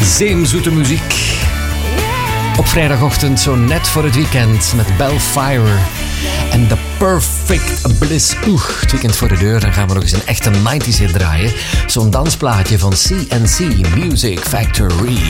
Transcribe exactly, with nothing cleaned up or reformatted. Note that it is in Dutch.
Zeemzoete muziek. Op vrijdagochtend zo net voor het weekend met Belfire en The Perfect Bliss. Oeh, het weekend voor de deur. Dan gaan we nog eens een echte nineties hit draaien. Zo'n dansplaatje van C N C Music Factory.